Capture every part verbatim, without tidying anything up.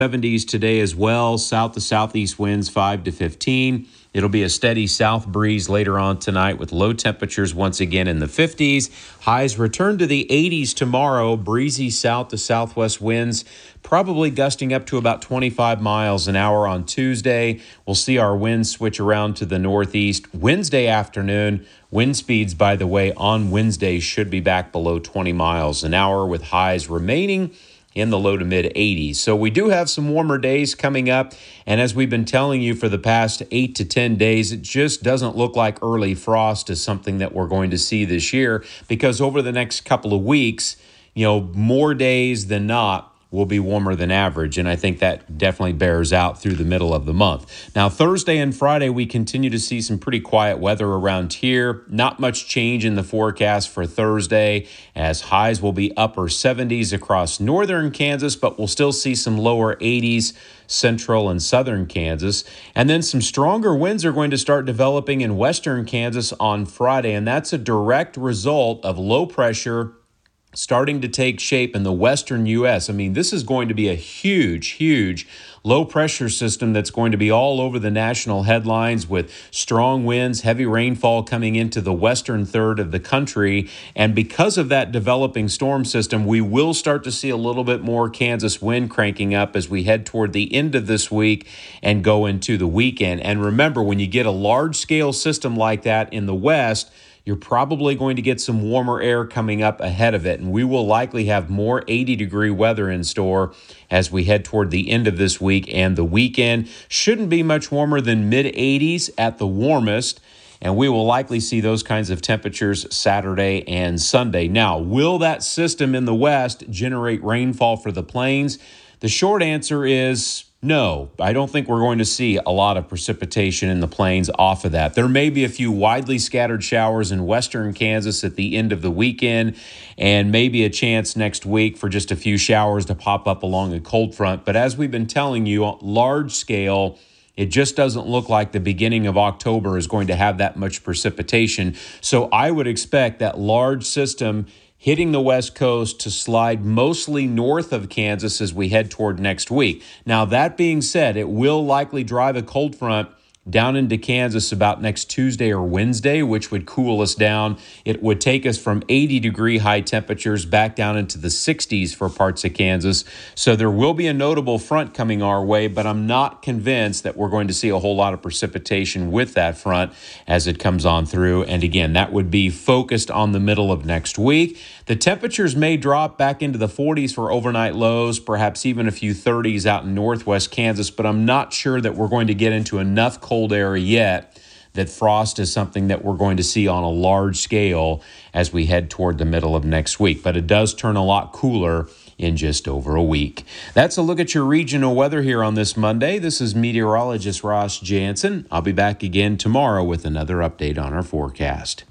seventies today as well. South to southeast winds five to fifteen. It'll be a steady south breeze later on tonight with low temperatures once again in the fifties. Highs return to the eighties tomorrow. Breezy south to southwest winds probably gusting up to about twenty-five miles an hour on Tuesday. We'll see our winds switch around to the northeast. Wednesday afternoon, wind speeds, by the way, on Wednesday should be back below twenty miles an hour with highs remaining in the low to mid eighties. So we do have some warmer days coming up. And as we've been telling you for the past eight to ten days, it just doesn't look like early frost is something that we're going to see this year, because over the next couple of weeks, you know, more days than not will be warmer than average, and I think that definitely bears out through the middle of the month. Now, Thursday and Friday, we continue to see some pretty quiet weather around here. Not much change in the forecast for Thursday, as highs will be upper seventies across northern Kansas, but we'll still see some lower eighties central and southern Kansas. And then some stronger winds are going to start developing in western Kansas on Friday, and that's a direct result of low pressure starting to take shape in the western U S. I mean, this is going to be a huge, huge low-pressure system that's going to be all over the national headlines with strong winds, heavy rainfall coming into the western third of the country. And because of that developing storm system, we will start to see a little bit more Kansas wind cranking up as we head toward the end of this week and go into the weekend. And remember, when you get a large-scale system like that in the west, you're probably going to get some warmer air coming up ahead of it, and we will likely have more eighty-degree weather in store as we head toward the end of this week and the weekend. Shouldn't be much warmer than mid-eighties at the warmest, and we will likely see those kinds of temperatures Saturday and Sunday. Now, will that system in the west generate rainfall for the plains? The short answer is no. I don't think we're going to see a lot of precipitation in the plains off of that. There may be a few widely scattered showers in western Kansas at the end of the weekend, and maybe a chance next week for just a few showers to pop up along a cold front. But as we've been telling you, large scale, it just doesn't look like the beginning of October is going to have that much precipitation. So I would expect that large system hitting the west coast to slide mostly north of Kansas as we head toward next week. Now, that being said, it will likely drive a cold front down into Kansas about next Tuesday or Wednesday, which would cool us down. It would take us from eighty-degree high temperatures back down into the sixties for parts of Kansas. So there will be a notable front coming our way, but I'm not convinced that we're going to see a whole lot of precipitation with that front as it comes on through. And again, that would be focused on the middle of next week. The temperatures may drop back into the forties for overnight lows, perhaps even a few thirties out in northwest Kansas, but I'm not sure that we're going to get into enough cold air yet that frost is something that we're going to see on a large scale as we head toward the middle of next week. But it does turn a lot cooler in just over a week. That's a look at your regional weather here on this Monday. This is meteorologist Ross Jansen. I'll be back again tomorrow with another update on our forecast.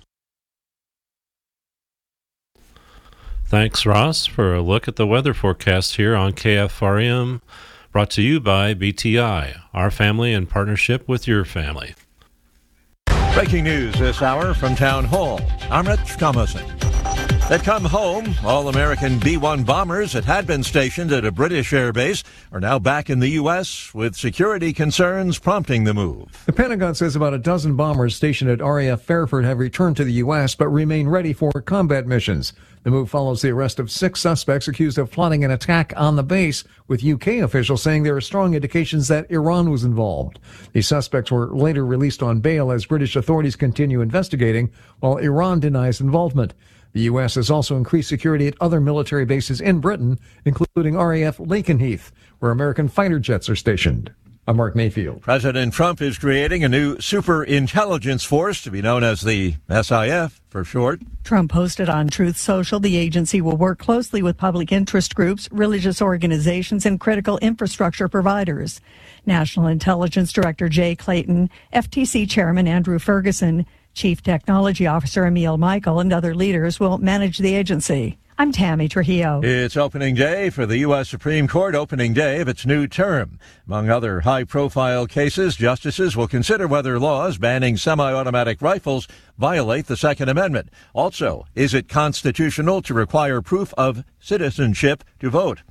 Thanks, Ross, for a look at the weather forecast here on K F R M, brought to you by B T I, our family in partnership with your family. Breaking news this hour from Town Hall. I'm Rich Thomason. They come home. All American B one bombers that had been stationed at a British airbase are now back in the U S, with security concerns prompting the move. The Pentagon says about a dozen bombers stationed at R A F Fairford have returned to the U S but remain ready for combat missions. The move follows the arrest of six suspects accused of plotting an attack on the base, with U K officials saying there are strong indications that Iran was involved. These suspects were later released on bail as British authorities continue investigating, while Iran denies involvement. The U S has also increased security at other military bases in Britain, including R A F Lakenheath, where American fighter jets are stationed. I'm Mark Mayfield. President Trump is creating a new super intelligence force to be known as the S I F for short. Trump posted on Truth Social the agency will work closely with public interest groups, religious organizations, and critical infrastructure providers. National Intelligence Director Jay Clayton, F T C Chairman Andrew Ferguson, Chief Technology Officer Emil Michael, and other leaders will manage the agency. I'm Tammy Trujillo. It's opening day for the U S Supreme Court, opening day of its new term. Among other high-profile cases, justices will consider whether laws banning semi-automatic rifles violate the Second Amendment. Also, is it constitutional to require proof of citizenship to vote?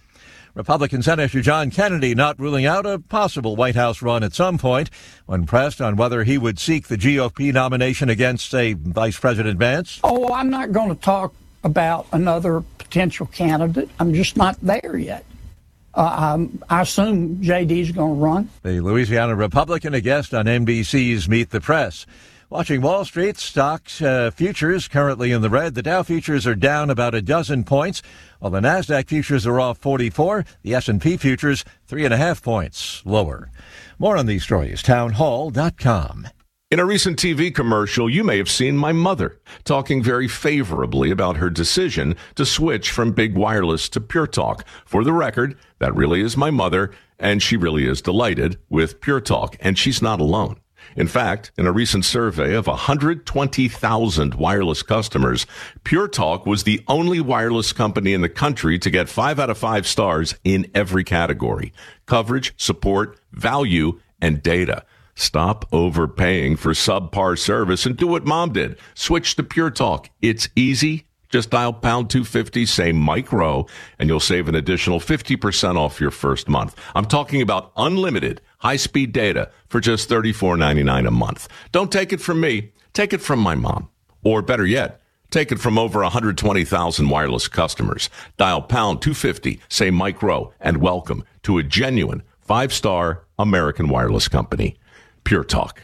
Republican Senator John Kennedy not ruling out a possible White House run at some point. When pressed on whether he would seek the G O P nomination against, say, Vice President Vance. Oh, I'm not going to talk about another potential candidate. I'm just not there yet. Uh, um, I assume J D's going to run. The Louisiana Republican, a guest on N B C's Meet the Press. Watching Wall Street, stocks uh, futures currently in the red. The Dow futures are down about a dozen points, while the NASDAQ futures are off forty-four. The S and P futures three and a half points lower. More on these stories, town hall dot com. In a recent T V commercial, you may have seen my mother talking very favorably about her decision to switch from Big Wireless to Pure Talk. For the record, that really is my mother, and she really is delighted with Pure Talk, and she's not alone. In fact, in a recent survey of one hundred twenty thousand wireless customers, Pure Talk was the only wireless company in the country to get five out of five stars in every category: coverage, support, value, and data. Stop overpaying for subpar service and do what Mom did. Switch to Pure Talk. It's easy. Just dial pound two fifty, say Mike Rowe, and you'll save an additional fifty percent off your first month. I'm talking about unlimited high-speed data for just thirty-four ninety-nine a month. Don't take it from me. Take it from my mom. Or better yet, take it from over one hundred twenty thousand wireless customers. Dial pound two fifty, say Mike Rowe, and welcome to a genuine five-star American wireless company. Pure Talk.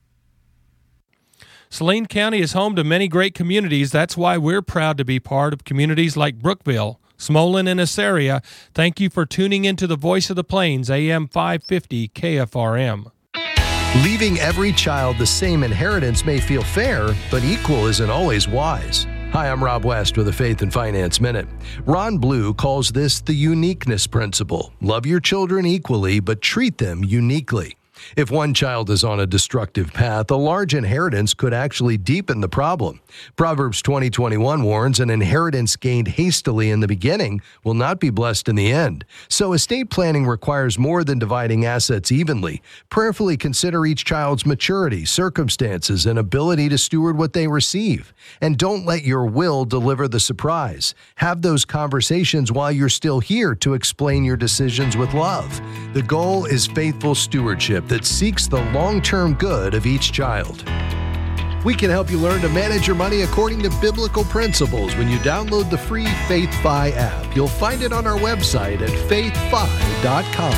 Saline County is home to many great communities. That's why we're proud to be part of communities like Brookville, Smolin, and Assaria. Thank you for tuning into the Voice of the Plains, A M five fifty K F R M. Leaving every child the same inheritance may feel fair, but equal isn't always wise. Hi, I'm Rob West with a Faith and Finance Minute. Ron Blue calls this the uniqueness principle. Love your children equally, but treat them uniquely. If one child is on a destructive path, a large inheritance could actually deepen the problem. Proverbs twenty twenty-one warns an inheritance gained hastily in the beginning will not be blessed in the end. So estate planning requires more than dividing assets evenly. Prayerfully consider each child's maturity, circumstances, and ability to steward what they receive. And don't let your will deliver the surprise. Have those conversations while you're still here to explain your decisions with love. The goal is faithful stewardship that seeks the long-term good of each child. We can help you learn to manage your money according to biblical principles when you download the free FaithFi app. You'll find it on our website at faith fi dot com.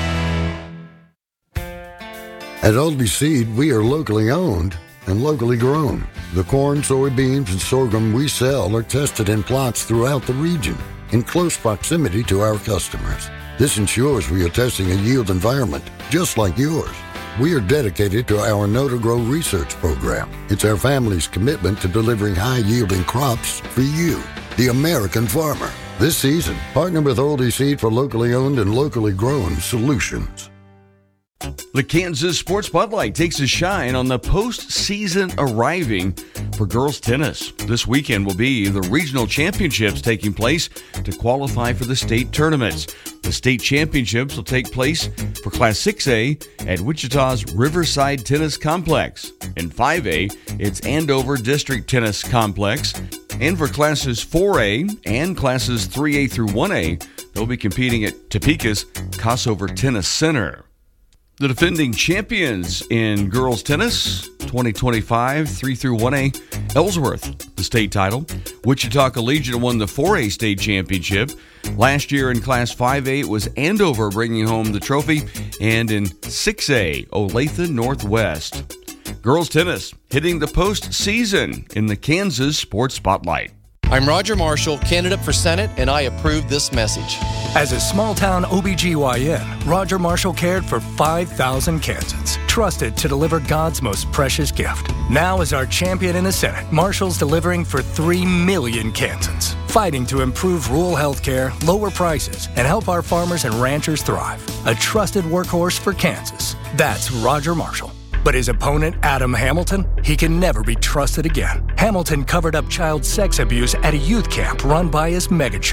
At Oldie Seed, we are locally owned and locally grown. The corn, soybeans, and sorghum we sell are tested in plots throughout the region in close proximity to our customers. This ensures we are testing a yield environment just like yours. We are dedicated to our Know to Grow research program. It's our family's commitment to delivering high-yielding crops for you, the American farmer. This season, partner with Oldie Seed for locally owned and locally grown solutions. The Kansas Sports Spotlight takes a shine on the postseason arriving for girls tennis. This weekend will be the regional championships taking place to qualify for the state tournaments. The state championships will take place for Class six A at Wichita's Riverside Tennis Complex. In five A, it's Andover District Tennis Complex. And for Classes four A and Classes three A through one A, they'll be competing at Topeka's Kossover Tennis Center. The defending champions in girls tennis, twenty twenty-five, three through one A, Ellsworth, the state title. Wichita Collegiate won the four A state championship. Last year in Class five A, it was Andover bringing home the trophy. And in six A, Olathe Northwest. Girls tennis hitting the postseason in the Kansas Sports Spotlight. I'm Roger Marshall, candidate for Senate, and I approve this message. As a small-town O B G Y N, Roger Marshall cared for five thousand Kansans, trusted to deliver God's most precious gift. Now as our champion in the Senate, Marshall's delivering for three million Kansans, fighting to improve rural health care, lower prices, and help our farmers and ranchers thrive. A trusted workhorse for Kansas. That's Roger Marshall. But his opponent, Adam Hamilton, he can never be trusted again. Hamilton covered up child sex abuse at a youth camp run by his megachurch.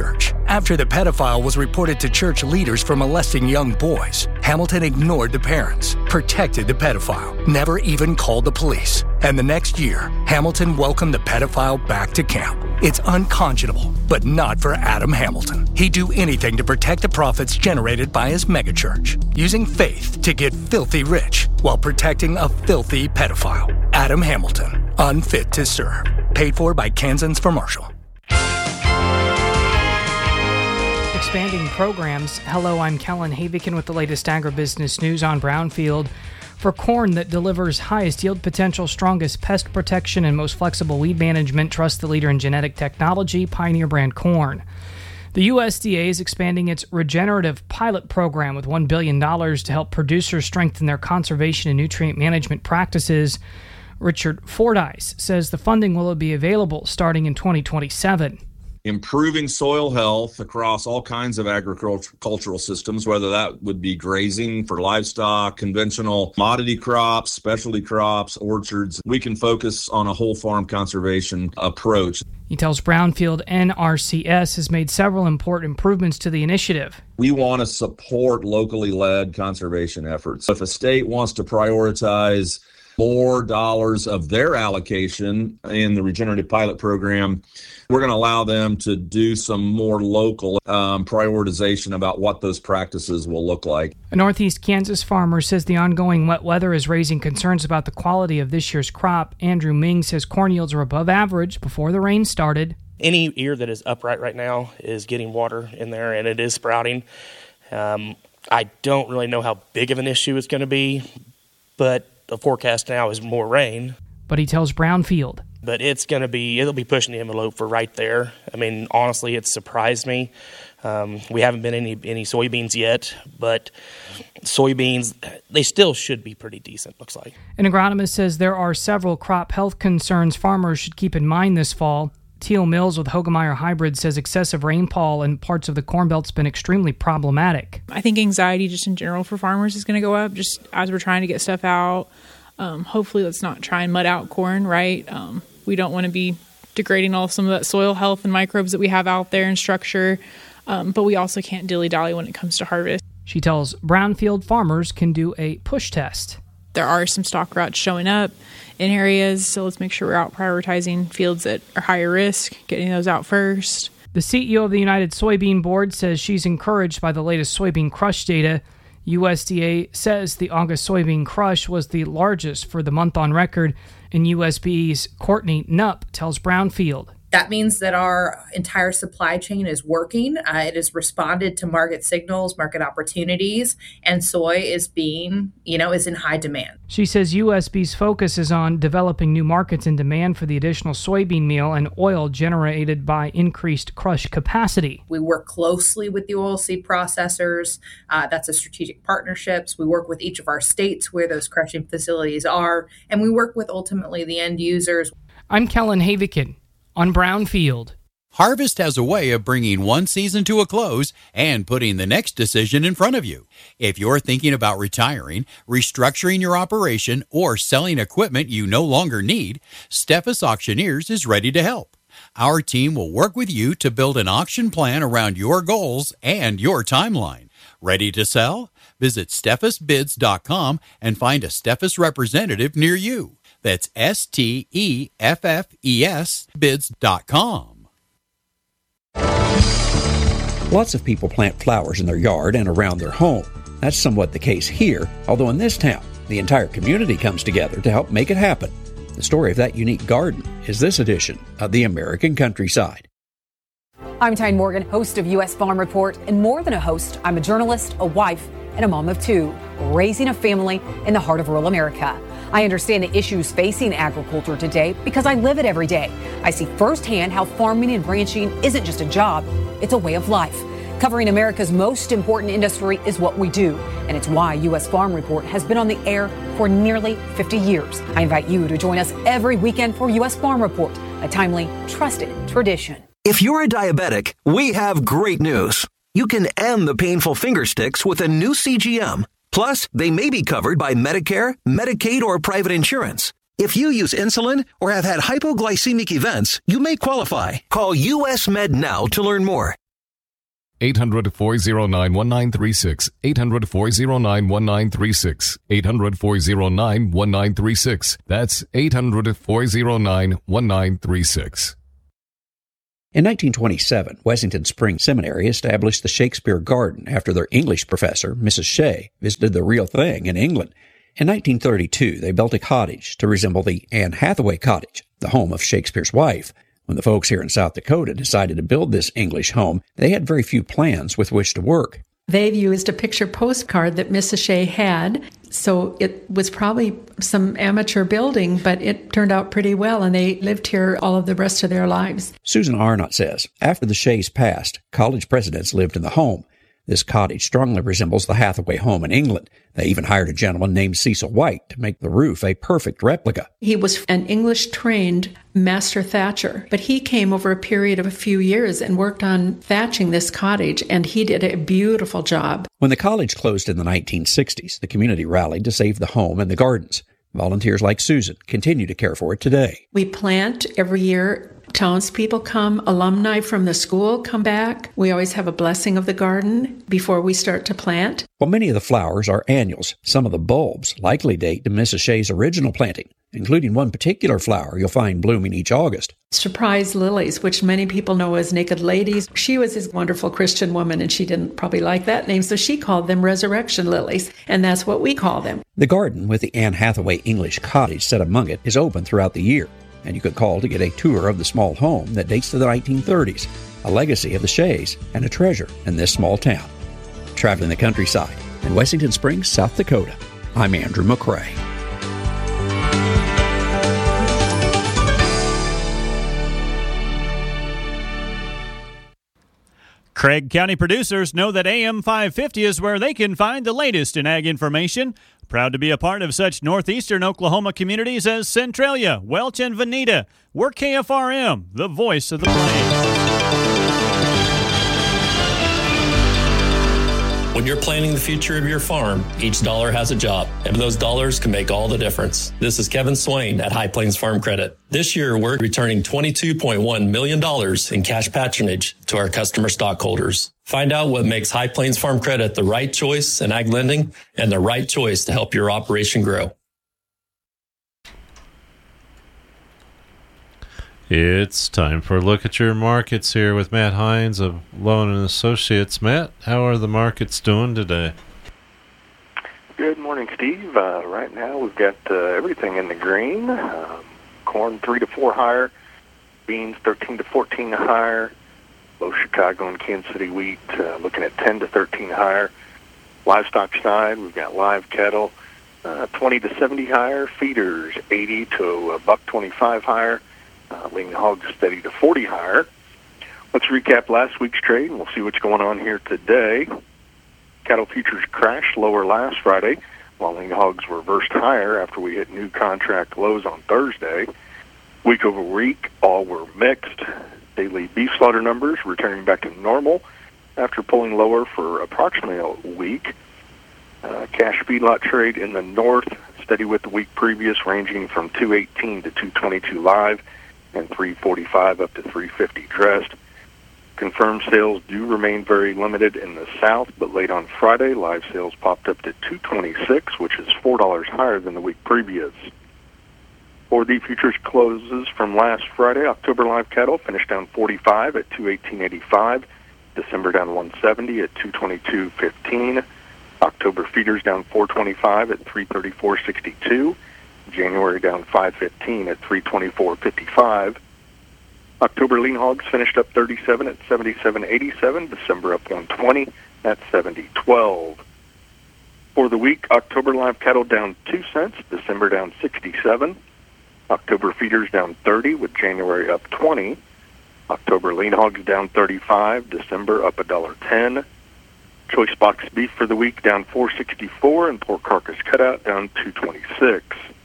After the pedophile was reported to church leaders for molesting young boys, Hamilton ignored the parents, protected the pedophile, never even called the police. And the next year, Hamilton welcomed the pedophile back to camp. It's unconscionable, but not for Adam Hamilton. He'd do anything to protect the profits generated by his megachurch, using faith to get filthy rich while protecting a filthy pedophile. Adam Hamilton, unfit to serve. Paid for by Kansans for Marshall. Expanding programs. Hello, I'm Kellen Havikin with the latest agribusiness news on Brownfield. For corn that delivers highest yield potential, strongest pest protection, and most flexible weed management, trust the leader in genetic technology, Pioneer Brand Corn. The U S D A is expanding its regenerative pilot program with one billion dollars to help producers strengthen their conservation and nutrient management practices. Richard Fordyce says the funding will be available starting in twenty twenty-seven. Improving soil health across all kinds of agricultural systems, whether that would be grazing for livestock, conventional commodity crops, specialty crops, orchards. We can focus on a whole farm conservation approach. He tells Brownfield N R C S has made several important improvements to the initiative. We want to support locally led conservation efforts. If a state wants to prioritize more dollars of their allocation in the regenerative pilot program, we're going to allow them to do some more local um, prioritization about what those practices will look like. A Northeast Kansas farmer says the ongoing wet weather is raising concerns about the quality of this year's crop. Andrew Ming says corn yields are above average before the rain started. Any ear that is upright right now is getting water in there, and it is sprouting. Um, I don't really know how big of an issue it's going to be, but the forecast now is more rain. But he tells Brownfield. But it's going to be, it'll be pushing the envelope for right there. I mean, honestly, it surprised me. Um, we haven't been any any soybeans yet, but soybeans, they still should be pretty decent, looks like. An agronomist says there are several crop health concerns farmers should keep in mind this fall. Teal Mills with Hogemeyer Hybrid says excessive rainfall in parts of the Corn Belt's been extremely problematic. I think anxiety just in general for farmers is going to go up just as we're trying to get stuff out. Um, hopefully let's not try and mud out corn, right? Um, we don't want to be degrading all some of that soil health and microbes that we have out there and structure, um, but we also can't dilly-dally when it comes to harvest. She tells Brownfield farmers can do a push test. There are some stalk rots showing up in areas, so let's make sure we're out prioritizing fields that are higher risk, getting those out first. The C E O of the United Soybean Board says she's encouraged by the latest soybean crush data. U S D A says the August soybean crush was the largest for the month on record, and U S B E's Courtney Knupp tells Brownfield. That means that our entire supply chain is working. Uh, it has responded to market signals, market opportunities, and soy is being, you know, is in high demand. She says U S B's focus is on developing new markets and demand for the additional soybean meal and oil generated by increased crush capacity. We work closely with the oilseed processors. Uh, that's a strategic partnerships. We work with each of our states where those crushing facilities are, and we work with ultimately the end users. I'm Kellen Havikin on Brownfield. Harvest has a way of bringing one season to a close and putting the next decision in front of you. If you're thinking about retiring, restructuring your operation, or selling equipment you no longer need, Steffes Auctioneers is ready to help. Our team will work with you to build an auction plan around your goals and your timeline. Ready to sell? Visit Steffes Bids dot com and find a Steffes representative near you. That's S T E F F E S bids dot com. Lots of people plant flowers in their yard and around their home. That's somewhat the case here, although in this town, the entire community comes together to help make it happen. The story of that unique garden is this edition of The American Countryside. I'm Tyne Morgan, host of U S Farm Report, and more than a host, I'm a journalist, a wife, and a mom of two, raising a family in the heart of rural America. I understand the issues facing agriculture today because I live it every day. I see firsthand how farming and ranching isn't just a job, it's a way of life. Covering America's most important industry is what we do, and it's why U S Farm Report has been on the air for nearly fifty years. I invite you to join us every weekend for U S Farm Report, a timely, trusted tradition. If you're a diabetic, we have great news. You can end the painful finger sticks with a new C G M. Plus, they may be covered by Medicare, Medicaid, or private insurance. If you use insulin or have had hypoglycemic events, you may qualify. Call U S Med now to learn more. eight hundred, four oh nine, one nine three six. eight hundred, four oh nine, one nine three six. eight hundred, four oh nine, one nine three six. That's eight hundred, four oh nine, one nine three six. In nineteen twenty-seven, Wessington Springs Seminary established the Shakespeare Garden after their English professor, Missus Shea, visited the real thing in England. In nineteen thirty-two, they built a cottage to resemble the Anne Hathaway Cottage, the home of Shakespeare's wife. When the folks here in South Dakota decided to build this English home, they had very few plans with which to work. They've used a picture postcard that Missus Shea had, so it was probably some amateur building, but it turned out pretty well, and they lived here all of the rest of their lives. Susan Arnott says, after the Shays passed, college presidents lived in the home. This cottage strongly resembles the Hathaway home in England. They even hired a gentleman named Cecil White to make the roof a perfect replica. He was an English-trained master thatcher, but he came over a period of a few years and worked on thatching this cottage, and he did a beautiful job. When the college closed in the nineteen sixties, the community rallied to save the home and the gardens. Volunteers like Susan continue to care for it today. We plant every year. Townspeople come, alumni from the school come back. We always have a blessing of the garden before we start to plant. While many of the flowers are annuals, some of the bulbs likely date to Missus Shea's original planting, including one particular flower you'll find blooming each August. Surprise lilies, which many people know as naked ladies. She was this wonderful Christian woman, and she didn't probably like that name, so she called them resurrection lilies, and that's what we call them. The garden with the Anne Hathaway English cottage set among it is open throughout the year, and you could call to get a tour of the small home that dates to the nineteen thirties, a legacy of the Shays and a treasure in this small town. Traveling the countryside in Wessington Springs, South Dakota, I'm Andrew McCrae. Craig County producers know that A M five fifty is where they can find the latest in ag information. Proud to be a part of such northeastern Oklahoma communities as Centralia, Welch, and Veneta. We're K F R M, the voice of the plains. When you're planning the future of your farm, each dollar has a job, and those dollars can make all the difference. This is Kevin Swain at High Plains Farm Credit. This year, we're returning twenty-two point one million dollars in cash patronage to our customer stockholders. Find out what makes High Plains Farm Credit the right choice in ag lending and the right choice to help your operation grow. It's time for a look at your markets here with Matt Hines of Loan and Associates. Matt, how are the markets doing today? Good morning, Steve. Uh, right now we've got uh, everything in the green. Um, corn three to four higher, beans thirteen to fourteen higher. Low Chicago and Kansas City wheat uh, looking at ten to thirteen higher. Livestock side, we've got live cattle uh, twenty to seventy higher. Feeders eighty to a buck twenty-five higher. Uh, lean hogs steady to forty higher. Let's recap last week's trade, and we'll see what's going on here today. Cattle futures crashed lower last Friday, while lean hogs reversed higher after we hit new contract lows on Thursday. Week over week, all were mixed. Daily beef slaughter numbers returning back to normal after pulling lower for approximately a week. Uh, cash feedlot trade in the north, steady with the week previous, ranging from two eighteen to two twenty-two live and three forty-five up to three fifty dressed. Confirmed sales do remain very limited in the south, but late on Friday, live sales popped up to two twenty-six, which is four dollars higher than the week previous. For the futures closes from last Friday, October live cattle finished down forty-five at two eighteen eighty-five. December down one seventy at two twenty-two fifteen. October feeders down four twenty-five at three thirty-four sixty-two. January down five fifteen at three twenty-four fifty-five. October lean hogs finished up thirty-seven at seventy-seven eighty-seven. December up one twenty at seventy twelve. For the week, October live cattle down two cents. December down sixty-seven. October feeders down thirty with January up twenty. October lean hogs down thirty-five. December up one dollar ten. Choice box beef for the week down four sixty-four, and pork carcass cutout down two twenty-six.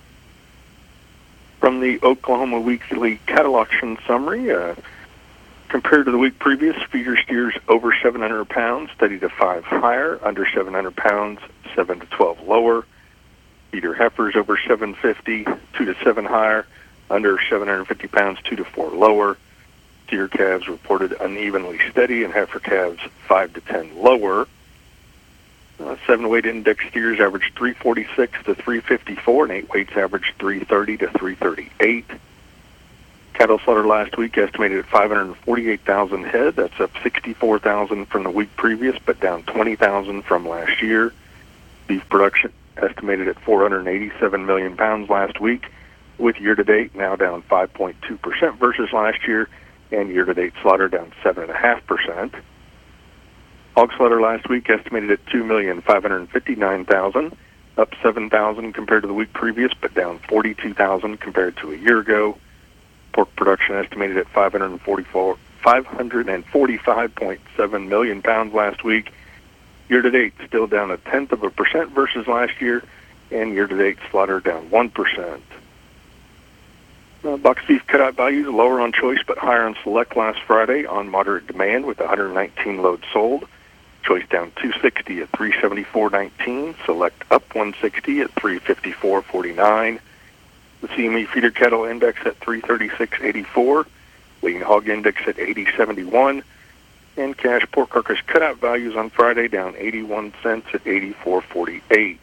From the Oklahoma Weekly Cattle Auction Summary, uh, compared to the week previous, feeder steers over seven hundred pounds, steady to five higher, under seven hundred pounds, seven to twelve lower. Feeder heifers over seven fifty, two to seven higher, under seven hundred fifty pounds, two to four lower. steer calves reported unevenly steady, and heifer calves five to ten lower. Uh, seven-weight index steers averaged three forty-six to three fifty-four, and eight weights averaged three thirty to three thirty-eight. Cattle slaughter last week estimated at five hundred forty-eight thousand head. That's up sixty-four thousand from the week previous, but down twenty thousand from last year. Beef production estimated at four hundred eighty-seven million pounds last week, with year-to-date now down five point two percent versus last year, and year-to-date slaughter down seven point five percent. Hog slaughter last week estimated at two million five hundred fifty-nine thousand, up seven thousand compared to the week previous, but down forty-two thousand compared to a year ago. Pork production estimated at five hundred forty-four, five hundred forty-five point seven million pounds last week. Year-to-date still down a tenth of a percent versus last year, and year-to-date slaughter down one percent. Uh, box beef cutout values lower on choice but higher on select last Friday on moderate demand with one hundred nineteen loads sold. Choice down two sixty at three seventy-four nineteen. Select up one sixty at three fifty-four forty-nine. The C M E feeder cattle index at three thirty-six eighty-four. Lean hog index at eighty seventy-one. And cash pork carcass cutout values on Friday down eighty-one cents at eighty-four forty-eight.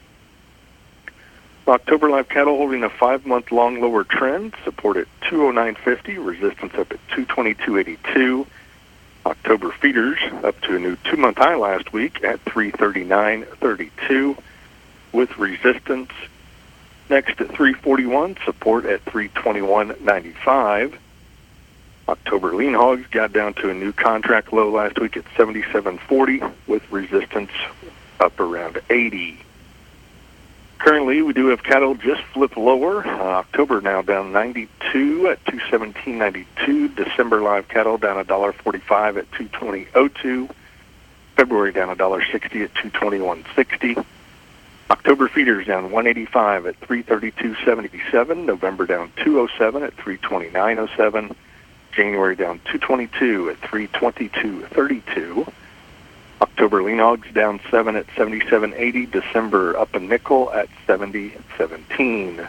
October live cattle holding a five-month long lower trend, support at two oh nine fifty, resistance up at two twenty-two eighty-two. October feeders up to a new two-month high last week at three thirty-nine thirty-two, with resistance next at three forty-one, support at three twenty-one ninety-five. October lean hogs got down to a new contract low last week at seventy-seven forty, with resistance up around eighty. Currently, we do have cattle just flip lower. Uh, October now down ninety-two at two seventeen ninety-two. December live cattle down one dollar forty-five at two twenty oh two. February down one dollar sixty at two twenty-one sixty. October feeders down one eighty-five at three thirty-two seventy-seven. November down two oh seven at three twenty-nine oh seven. January down two twenty-two at three twenty-two thirty-two. October lean hogs down seven at seventy-seven eighty. December up a nickel at seventy seventeen.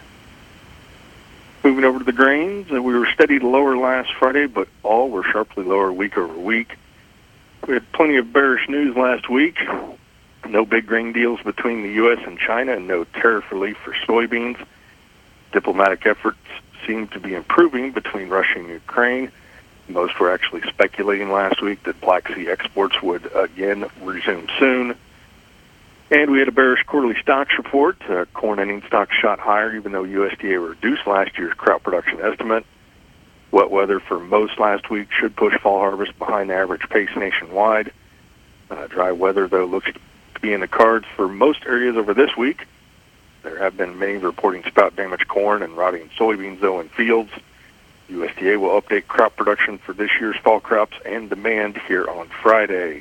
Moving over to the grains, we were steady to lower last Friday, but all were sharply lower week over week. We had plenty of bearish news last week. No big grain deals between the U S and China, and no tariff relief for soybeans. Diplomatic efforts seem to be improving between Russia and Ukraine. Most were actually speculating last week that Black Sea exports would again resume soon. And we had a bearish quarterly stocks report. Uh, corn ending stocks shot higher, even though U S D A reduced last year's crop production estimate. Wet weather for most last week should push fall harvest behind the average pace nationwide. Uh, dry weather, though, looks to be in the cards for most areas over this week. There have been many reporting spout-damaged corn and rotting soybeans, though, in fields. U S D A will update crop production for this year's fall crops and demand here on Friday.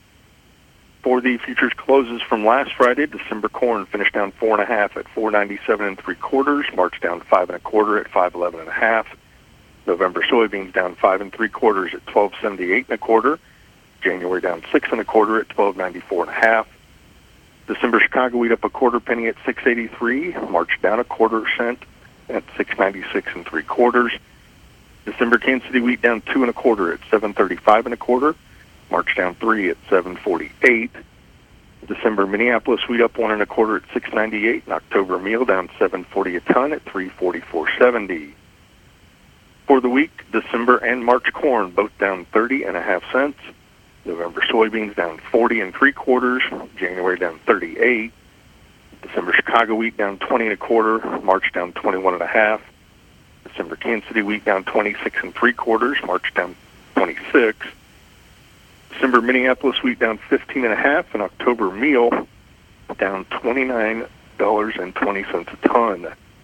For the futures closes from last Friday, December corn finished down four and a half at four ninety-seven and three quarters. March down five and a quarter at five eleven and a half. November soybeans down five and three quarters at twelve seventy-eight and a quarter. January down six and a quarter at twelve ninety-four and a half. December Chicago wheat up a quarter penny at six eighty-three. March down a quarter cent at six ninety-six and three quarters. December Kansas City wheat down two and a quarter at seven thirty-five and a quarter. March down three at seven forty-eight. December Minneapolis wheat up one and a quarter at six ninety-eight. And October meal down seven forty a ton at three forty-four seventy. For the week, December and March corn both down thirty and a half cents. November soybeans down forty and three quarters. January down thirty-eight. December Chicago wheat down twenty and a quarter. March down twenty-one and a half. December Kansas City wheat down twenty-six and three quarters. March down twenty-six. December Minneapolis wheat down fifteen and a half, and October meal down twenty-nine dollars and twenty cents a ton.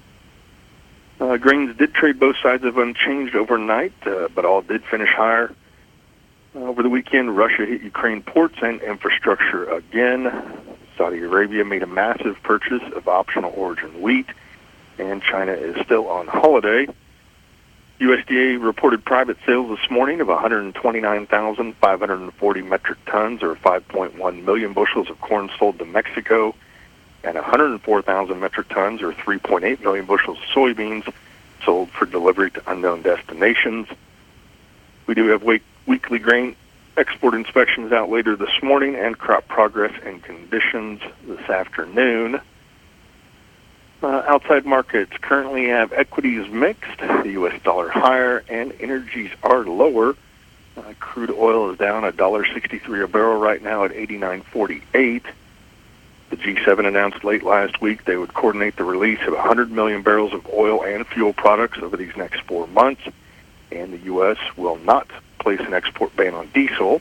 Uh, grains did trade both sides of unchanged overnight, uh, but all did finish higher. Uh, over the weekend, Russia hit Ukraine ports and infrastructure again. Saudi Arabia made a massive purchase of optional origin wheat, and China is still on holiday. U S D A reported private sales this morning of one hundred twenty-nine thousand five hundred forty metric tons, or five point one million bushels of corn sold to Mexico, and one hundred four thousand metric tons, or three point eight million bushels of soybeans sold for delivery to unknown destinations. We do have week, weekly grain export inspections out later this morning and crop progress and conditions this afternoon. Uh, outside markets currently have equities mixed, the U S dollar higher, and energies are lower. Uh, crude oil is down one dollar sixty-three a barrel right now at eighty-nine forty-eight. The G seven announced late last week they would coordinate the release of one hundred million barrels of oil and fuel products over these next four months, and the U S will not place an export ban on diesel.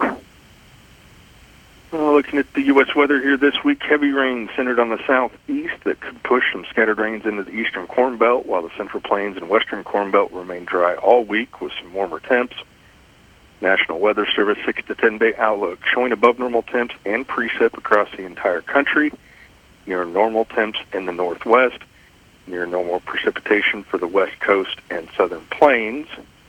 Uh, looking at the U S weather here this week, heavy rain centered on the southeast that could push some scattered rains into the eastern Corn Belt, while the Central Plains and western Corn Belt remain dry all week with some warmer temps. National Weather Service six to ten day outlook showing above normal temps and precip across the entire country, near normal temps in the northwest, near normal precipitation for the west coast and southern plains.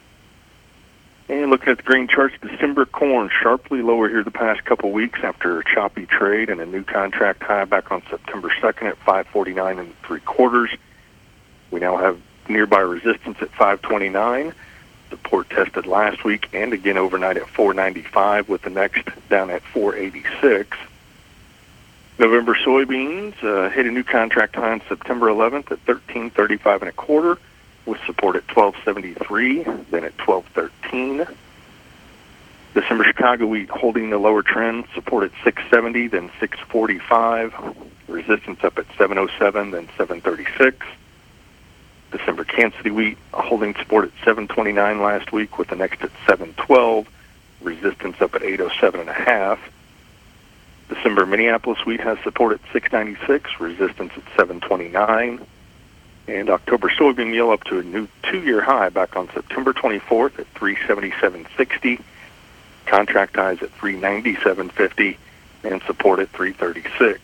And looking at the grain charts, December corn sharply lower here the past couple weeks after a choppy trade and a new contract high back on September second at five forty-nine and three quarters. We now have nearby resistance at five twenty-nine. Support tested last week and again overnight at four ninety-five, with the next down at four eighty-six. November soybeans uh, hit a new contract high on September eleventh at thirteen thirty-five and a quarter, with support at twelve seventy-three, then at twelve thirteen. December Chicago wheat holding the lower trend, support at six seventy, then six forty-five, resistance up at seven oh seven, then seven thirty-six. December Kansas City wheat holding support at seven twenty-nine last week, with the next at seven twelve, resistance up at eight oh seven and a half. December Minneapolis wheat has support at six ninety-six, resistance at seven twenty-nine. And October soybean meal up to a new two-year high back on September twenty-fourth at three seventy-seven sixty. Contract highs at three ninety-seven fifty and support at three thirty-six.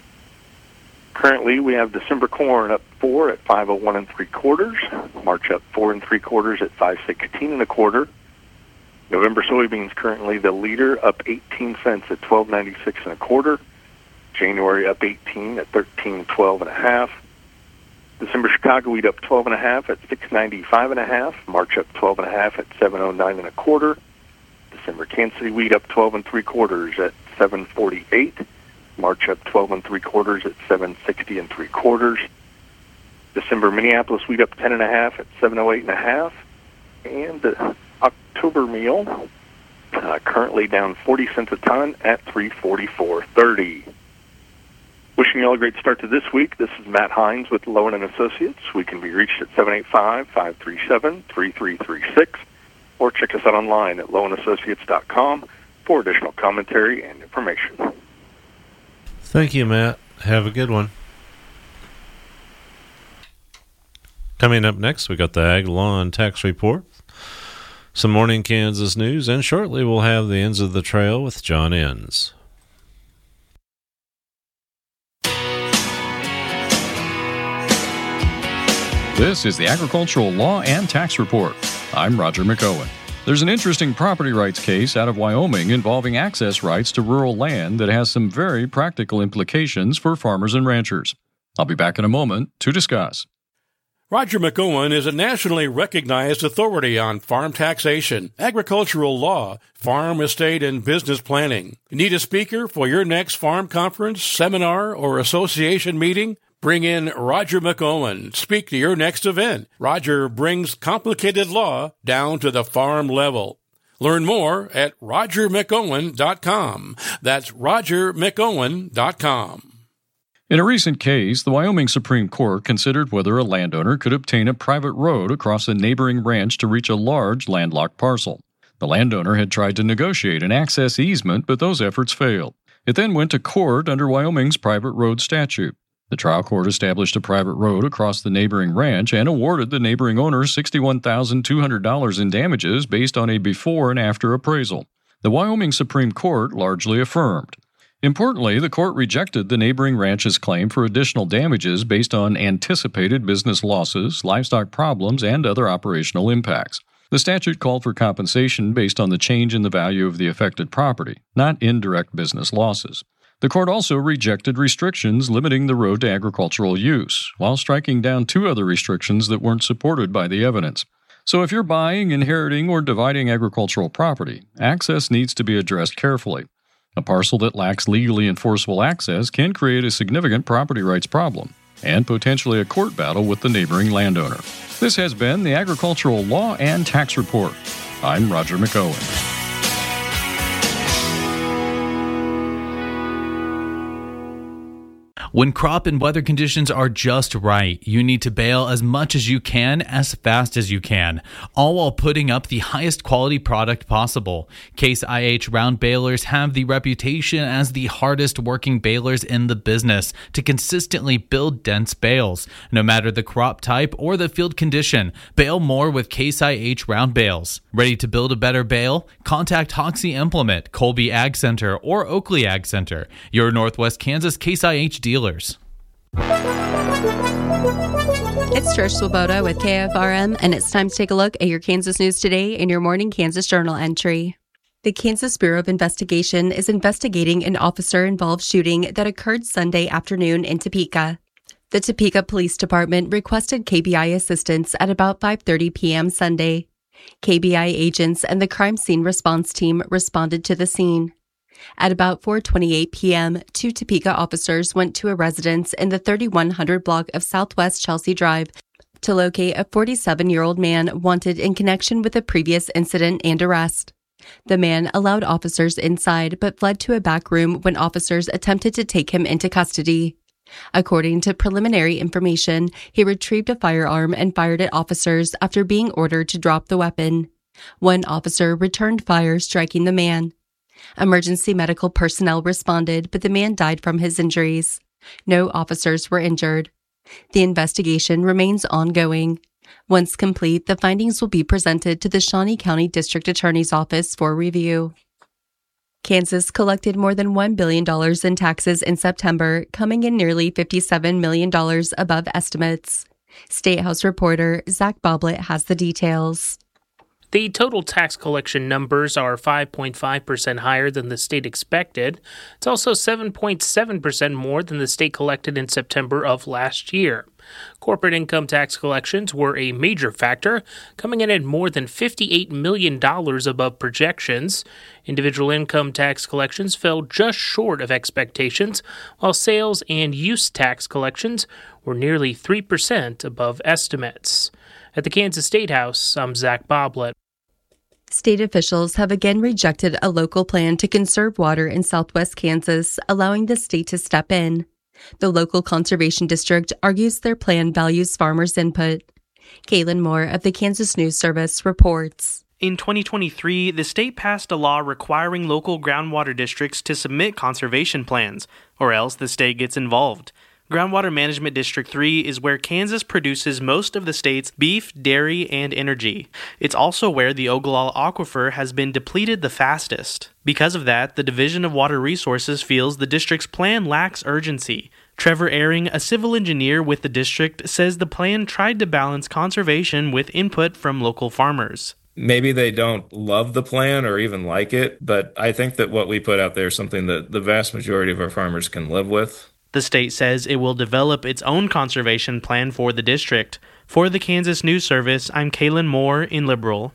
Currently, we have December corn up four at five oh one and three quarters. March up four and three quarters at five sixteen and a quarter. November soybeans currently the leader, up eighteen cents at twelve ninety-six and a quarter. January up eighteen at thirteen twelve and a half. December Chicago wheat up twelve and a half at six ninety-five and a half. March up twelve and a half at seven oh nine and a quarter. December Kansas City wheat up twelve and three quarters at seven forty-eight. March up twelve and three quarters at seven sixty and three quarters. December Minneapolis wheat up ten and a half at seven oh eight and a half. And the October meal uh, currently down forty cents a ton at three forty-four thirty. Wishing you all a great start to this week. This is Matt Hines with Lowen and Associates. We can be reached at seven eight five, five three seven, three three three six or check us out online at lowen associates dot com for additional commentary and information. Thank you, Matt. Have a good one. Coming up next, we got the Ag Law and Tax Report, some Morning Kansas news, and shortly we'll have the Ends of the Trail with John Enns. This is the Agricultural Law and Tax Report. I'm Roger McOwen. There's an interesting property rights case out of Wyoming involving access rights to rural land that has some very practical implications for farmers and ranchers. I'll be back in a moment to discuss. Roger McOwen is a nationally recognized authority on farm taxation, agricultural law, farm, estate, and business planning. Need a speaker for your next farm conference, seminar, or association meeting? Bring in Roger McOwen. Speak to your next event. Roger brings complicated law down to the farm level. Learn more at roger mcowen dot com. That's roger mcowen dot com. In a recent case, the Wyoming Supreme Court considered whether a landowner could obtain a private road across a neighboring ranch to reach a large landlocked parcel. The landowner had tried to negotiate an access easement, but those efforts failed. It then went to court under Wyoming's private road statute. The trial court established a private road across the neighboring ranch and awarded the neighboring owner sixty-one thousand two hundred dollars in damages based on a before and after appraisal. The Wyoming Supreme Court largely affirmed. Importantly, the court rejected the neighboring ranch's claim for additional damages based on anticipated business losses, livestock problems, and other operational impacts. The statute called for compensation based on the change in the value of the affected property, not indirect business losses. The court also rejected restrictions limiting the road to agricultural use, while striking down two other restrictions that weren't supported by the evidence. So if you're buying, inheriting, or dividing agricultural property, access needs to be addressed carefully. A parcel that lacks legally enforceable access can create a significant property rights problem and potentially a court battle with the neighboring landowner. This has been the Agricultural Law and Tax Report. I'm Roger McOwen. When crop and weather conditions are just right, you need to bale as much as you can, as fast as you can, all while putting up the highest quality product possible. Case I H round balers have the reputation as the hardest working balers in the business to consistently build dense bales. No matter the crop type or the field condition, bale more with Case I H round bales. Ready to build a better bale? Contact Hoxie Implement, Colby Ag Center, or Oakley Ag Center, your Northwest Kansas Case I H dealer. It's Trish Swoboda with K F R M, and it's time to take a look at your Kansas news today in your morning Kansas Journal entry. The Kansas Bureau of Investigation is investigating an officer-involved shooting that occurred Sunday afternoon in Topeka. The Topeka Police Department requested K B I assistance at about five thirty p.m. Sunday. K B I agents and the crime scene response team responded to the scene. At about four twenty-eight p.m., two Topeka officers went to a residence in the thirty-one hundred block of Southwest Chelsea Drive to locate a forty-seven-year-old man wanted in connection with a previous incident and arrest. The man allowed officers inside but fled to a back room when officers attempted to take him into custody. According to preliminary information, he retrieved a firearm and fired at officers after being ordered to drop the weapon. One officer returned fire, striking the man. Emergency medical personnel responded, but the man died from his injuries. No officers were injured. The investigation remains ongoing. Once complete, the findings will be presented to the Shawnee County District Attorney's Office for review. Kansas collected more than one billion dollars in taxes in September, coming in nearly fifty-seven million dollars above estimates. State House reporter Zach Boblet has the details. The total tax collection numbers are five point five percent higher than the state expected. It's also seven point seven percent more than the state collected in September of last year. Corporate income tax collections were a major factor, coming in at more than fifty-eight million dollars above projections. Individual income tax collections fell just short of expectations, while sales and use tax collections were nearly three percent above estimates. At the Kansas State House, I'm Zach Boblet. State officials have again rejected a local plan to conserve water in southwest Kansas, allowing the state to step in. The local conservation district argues their plan values farmers' input. Kaylin Moore of the Kansas News Service reports. In twenty twenty-three, the state passed a law requiring local groundwater districts to submit conservation plans, or else the state gets involved. Groundwater Management District three is where Kansas produces most of the state's beef, dairy, and energy. It's also where the Ogallala Aquifer has been depleted the fastest. Because of that, the Division of Water Resources feels the district's plan lacks urgency. Trevor Ehring, a civil engineer with the district, says the plan tried to balance conservation with input from local farmers. Maybe they don't love the plan or even like it, but I think that what we put out there is something that the vast majority of our farmers can live with. The state says it will develop its own conservation plan for the district. For the Kansas News Service, I'm Kaylin Moore in Liberal.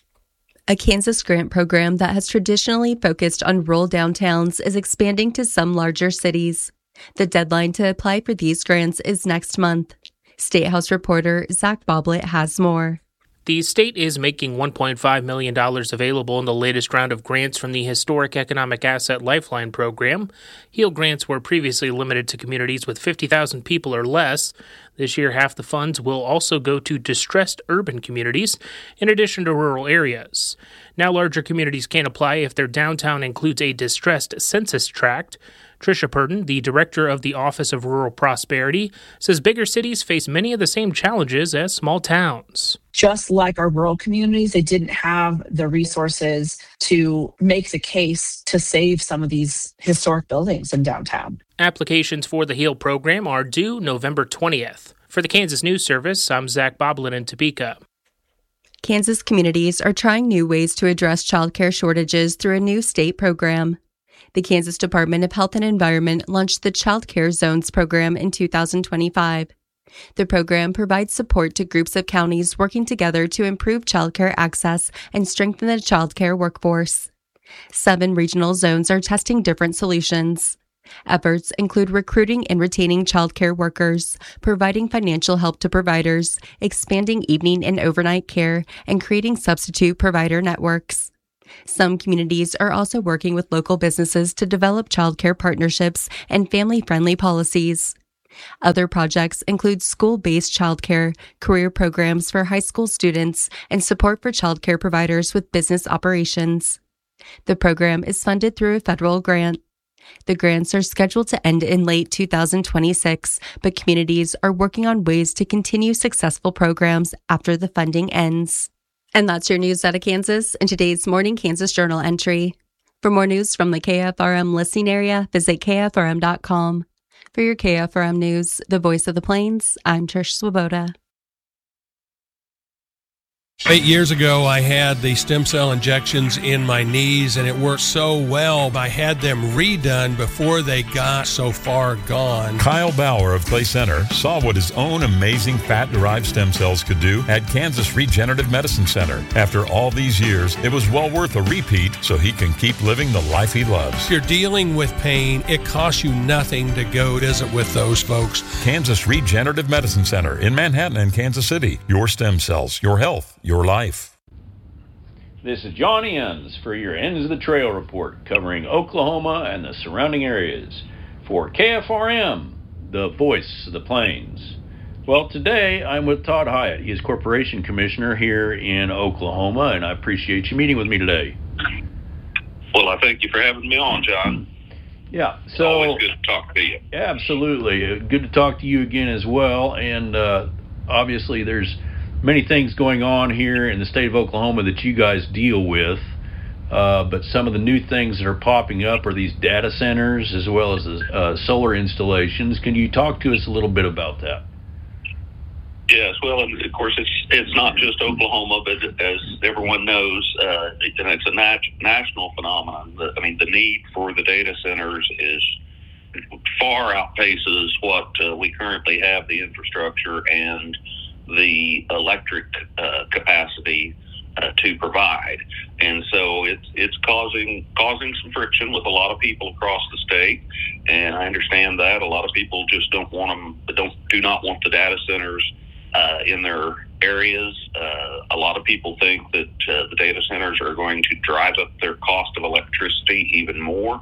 A Kansas grant program that has traditionally focused on rural downtowns is expanding to some larger cities. The deadline to apply for these grants is next month. State House reporter Zach Boblet has more. The state is making one point five million dollars available in the latest round of grants from the Historic Economic Asset Lifeline program. HEAL grants were previously limited to communities with fifty thousand people or less. This year, half the funds will also go to distressed urban communities, in addition to rural areas. Now, larger communities can apply if their downtown includes a distressed census tract. Tricia Purden, the director of the Office of Rural Prosperity, says bigger cities face many of the same challenges as small towns. Just like our rural communities, they didn't have the resources to make the case to save some of these historic buildings in downtown. Applications for the HEAL program are due November twentieth. For the Kansas News Service, I'm Zach Boblin in Topeka. Kansas communities are trying new ways to address childcare shortages through a new state program. The Kansas Department of Health and Environment launched the Child Care Zones program in two thousand twenty-five. The program provides support to groups of counties working together to improve childcare access and strengthen the childcare workforce. Seven regional zones are testing different solutions. Efforts include recruiting and retaining childcare workers, providing financial help to providers, expanding evening and overnight care, and creating substitute provider networks. Some communities are also working with local businesses to develop childcare partnerships and family-friendly policies. Other projects include school-based childcare, career programs for high school students, and support for childcare providers with business operations. The program is funded through a federal grant. The grants are scheduled to end in late two thousand twenty-six, but communities are working on ways to continue successful programs after the funding ends. And that's your news out of Kansas in today's Morning Kansas Journal entry. For more news from the K F R M listening area, visit K F R M dot com. For your K F R M News, the voice of the Plains, I'm Trish Swoboda. Eight years ago, I had the stem cell injections in my knees, and it worked so well. I had them redone before they got so far gone. Kyle Bauer of Clay Center saw what his own amazing fat-derived stem cells could do at Kansas Regenerative Medicine Center. After all these years, it was well worth a repeat so he can keep living the life he loves. If you're dealing with pain, it costs you nothing to go visit with those folks. Kansas Regenerative Medicine Center in Manhattan and Kansas City. Your stem cells, your health, your life. This is John Enns for your Ends of the Trail report, covering Oklahoma and the surrounding areas for K F R M, the voice of the Plains. Well, today I'm with Todd Hyatt. He is Corporation Commissioner here in Oklahoma, and I appreciate you meeting with me today. Well, I thank you for having me on, John. Yeah, It's so always good to talk to you. Absolutely. Good to talk to you again as well. And uh, obviously there's many things going on here in the state of Oklahoma that you guys deal with. Uh, but some of the new things that are popping up are these data centers as well as uh, solar installations. Can you talk to us a little bit about that? Yes, well, and of course, it's it's not just Oklahoma, but as everyone knows, uh, and it's a nat- national phenomenon. The, I mean, the need for the data centers is far outpaces what uh, we currently have, the infrastructure and the electric uh, capacity uh, to provide, and so it's it's causing causing some friction with a lot of people across the state. And I understand that a lot of people just don't want them, don't do not want the data centers Uh, in their areas. Uh, a lot of people think that uh, the data centers are going to drive up their cost of electricity even more.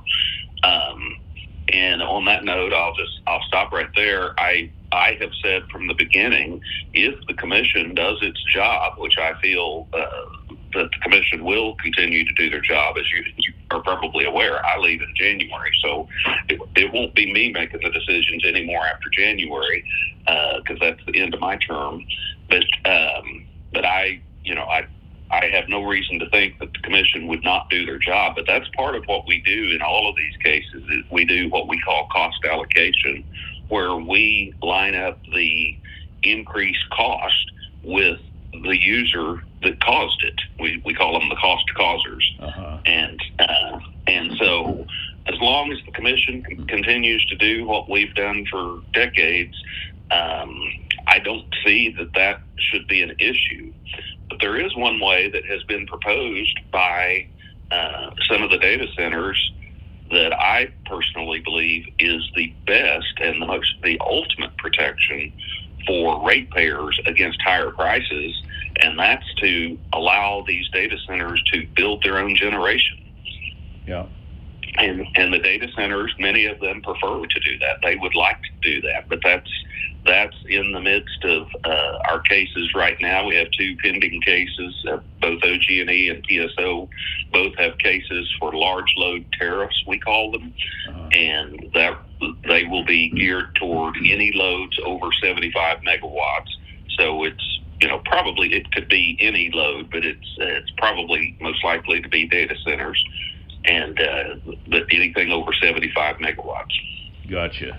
Um, and on that note, I'll just I'll stop right there. I I have said from the beginning, if the commission does its job, which I feel uh, that the commission will continue to do their job, as you, you are probably aware, I leave in January, so it, it won't be me making the decisions anymore after January, because uh, that's the end of my term. But um, but I, you know, I I have no reason to think that the commission would not do their job. But that's part of what we do in all of these cases. Is we do what we call cost allocation, where we line up the increased cost with the user that caused it. We we call them the cost causers. Uh-huh. And uh, and so as long as the commission c- continues to do what we've done for decades, um, I don't see that that should be an issue. But there is one way that has been proposed by uh, some of the data centers that I personally believe is the best and the most the ultimate protection for ratepayers against higher prices, and that's to allow these data centers to build their own generation. Yeah. And and the data centers, many of them prefer to do that. They would like to do that, but that's that's in the midst of uh, our cases right now. We have two pending cases, uh, both O G and E and P S O, both have cases for large load tariffs, we call them, uh-huh. and that they will be geared toward any loads over seventy-five megawatts. So it's, you know, probably it could be any load, but it's uh, it's probably most likely to be data centers, and uh, but anything over seventy-five megawatts. Gotcha.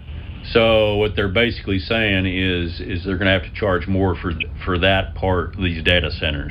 So what they're basically saying is is they're going to have to charge more for for that part, these data centers.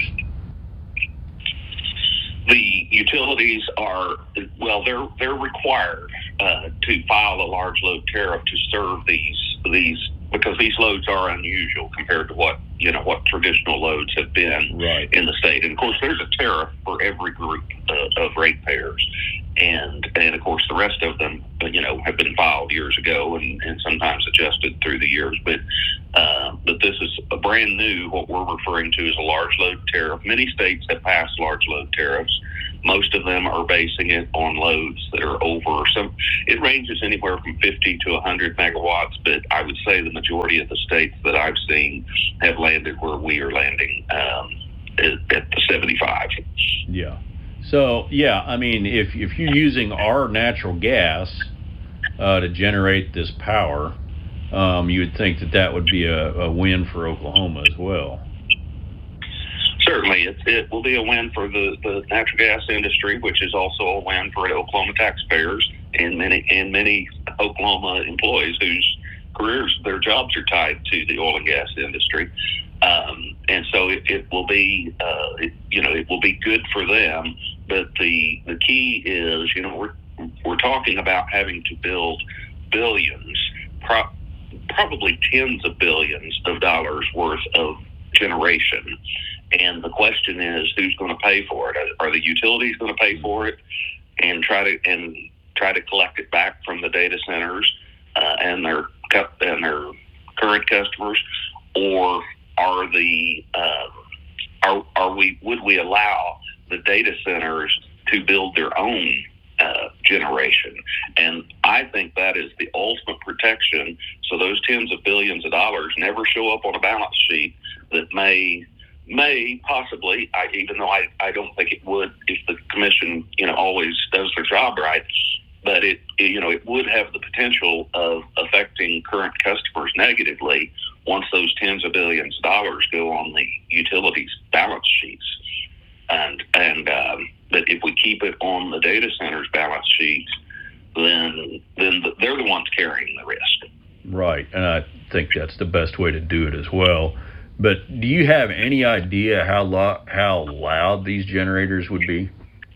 The utilities are, well, they're they're required uh, to file a large load tariff to serve these these because these loads are unusual compared to what you know what traditional loads have been right. in the state. And of course, there's a tariff for every group uh, of ratepayers, and and of course the rest of them you know have been filed years ago and, and sometimes adjusted through the years. But uh, but this is a brand new. What we're referring to as a large load tariff. Many states have passed large load tariffs. Most of them are basing it on loads that are over some. It ranges anywhere from fifty to one hundred megawatts, but I would say the majority of the states that I've seen have landed where we are landing um, at, at the seventy-five. Yeah. So yeah, I mean, if if you're using our natural gas uh, to generate this power, um, you would think that that would be a, a win for Oklahoma as well. Certainly, it, it will be a win for the, the natural gas industry, which is also a win for Oklahoma taxpayers and many and many Oklahoma employees whose careers, their jobs are tied to the oil and gas industry. Um, and so it, it will be, uh, it, you know, it will be good for them. But the the key is, you know, we're we're talking about having to build billions, pro- probably tens of billions of dollars worth of generation. And the question is, who's going to pay for it? Are, are the utilities going to pay for it and try to and try to collect it back from the data centers uh, and their and their current customers, or are the uh, are are we would we allow the data centers to build their own uh, generation? And I think that is the ultimate protection. So those tens of billions of dollars never show up on a balance sheet that may. May possibly, I, even though I, I don't think it would if the commission, you know, always does their job right, but it, it, you know, it would have the potential of affecting current customers negatively once those tens of billions of dollars go on the utilities balance sheets. And, and, um, but if we keep it on the data centers balance sheets, then, then the, they're the ones carrying the risk. Right. And I think that's the best way to do it as well. But do you have any idea how lo- how loud these generators would be?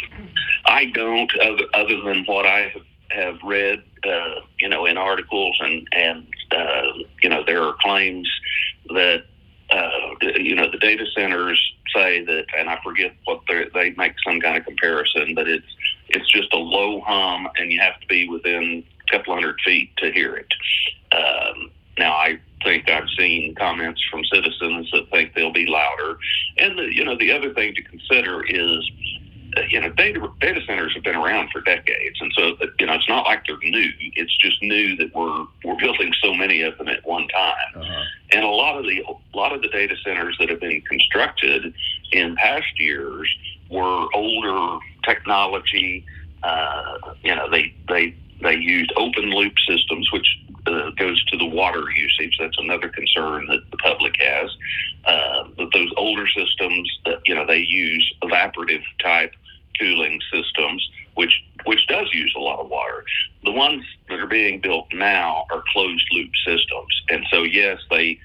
I don't, other, other than what I have read, uh, you know, in articles, and and uh, you know, there are claims that uh, you know the data centers say that, and I forget what they make some kind of comparison, but it's it's just a low hum, and you have to be within a couple hundred feet to hear it. Um, now I. think I've seen comments from citizens that think they'll be louder. And, the, you know, the other thing to consider is, uh, you know, data, data centers have been around for decades. And so, you know, it's not like they're new. It's just new that we're we're building so many of them at one time. Uh-huh. And a lot of the a lot of the data centers that have been constructed in past years were older technology. Uh, you know, they, they, they used open loop systems, which Uh, goes to the water usage. That's another concern that the public has. Uh, but those older systems, that you know, they use evaporative type cooling systems, which which does use a lot of water. The ones that are being built now are closed loop systems, and so yes, they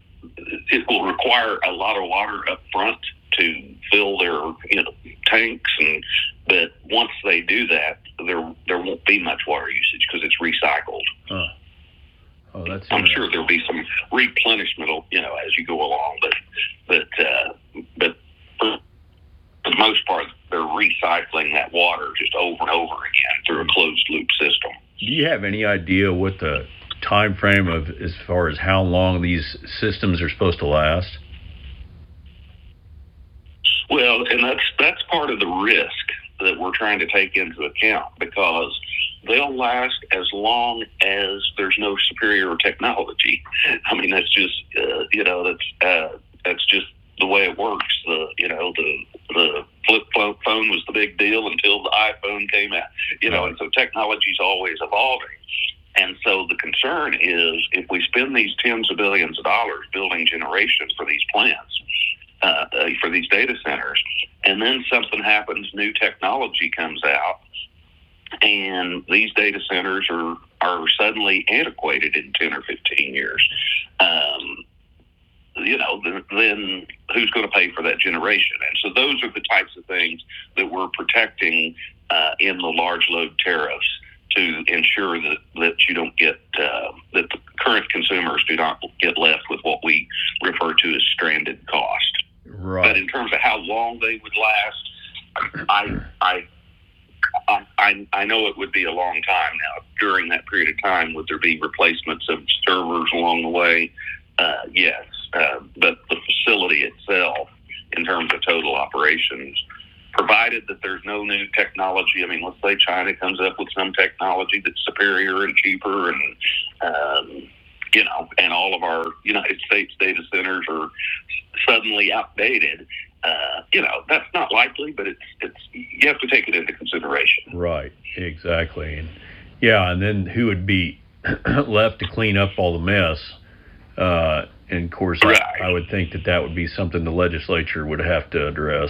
it will require a lot of water up front to fill their you know tanks, and but once they do that, there there won't be much water usage because it's recycled. Huh. Oh, that's I'm sure there'll be some replenishment, you know, as you go along, but but uh, but for the most part, they're recycling that water just over and over again through a closed loop system. Do you have any idea what the time frame of as far as how long these systems are supposed to last? Well, and that's that's part of the risk that we're trying to take into account, because they'll last as long as there's no superior technology. I mean, that's just uh, you know that's uh, that's just the way it works. The you know the the flip phone was the big deal until the iPhone came out. You know, and so technology is always evolving. And so the concern is, if we spend these tens of billions of dollars building generations for these plants, uh, uh, for these data centers, and then something happens, new technology comes out, and these data centers are, are suddenly antiquated in ten or fifteen years, um, you know, then, then who's going to pay for that generation? And so those are the types of things that we're protecting uh, in the large load tariffs to ensure that, that you don't get, uh, that the current consumers do not get left with what we refer to as stranded cost. Right. But in terms of how long they would last, I I I I know it would be a long time. Now, during that period of time, would there be replacements of servers along the way? Uh, yes, uh, but the facility itself, in terms of total operations, provided that there's no new technology. I mean, let's say China comes up with some technology that's superior and cheaper, and um, you know, and all of our United States data centers are suddenly outdated. Uh, you know, that's not likely, but it's it's you have to take it into consideration. Right, exactly. And yeah, and then who would be left to clean up all the mess? Uh, and of course, right. I, I would think that that would be something the legislature would have to address.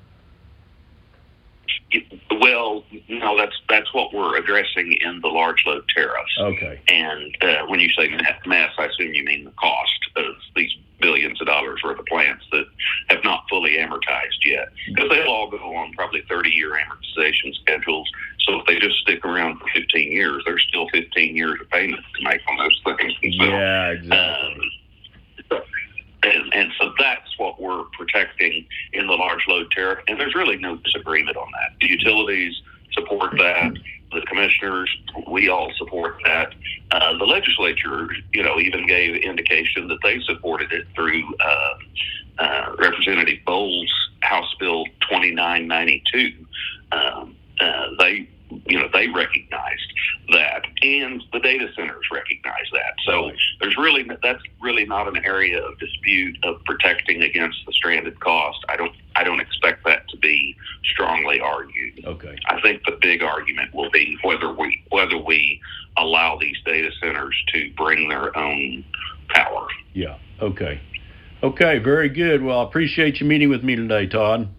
Well, no, that's that's what we're addressing in the large load tariffs. Okay. And uh, when you say mess, I assume you mean the cost of these billions of dollars worth of plants that have not fully amortized yet, because they'll all go on probably thirty-year amortization schedules. So if they just stick around for fifteen years, there's still fifteen years of payments to make on those things. And so, yeah, exactly. Um, And, and so that's what we're protecting in the large load tariff. And there's really no disagreement on that. The utilities support that. The commissioners, we all support that. Uh, the legislature, you know, even gave indication that they supported it through uh, uh, Representative Bowles' House Bill twenty-nine ninety-two. Um, uh, they, you know, they recognized that, and the data centers recognize that. So there's really that's really not an area of dispute of protecting against the stranded cost. I don't I don't expect that to be strongly argued. Okay. I think the big argument will be whether we whether we allow these data centers to bring their own power. Yeah. Okay. Okay. Very good. Well, I appreciate you meeting with me today, Todd.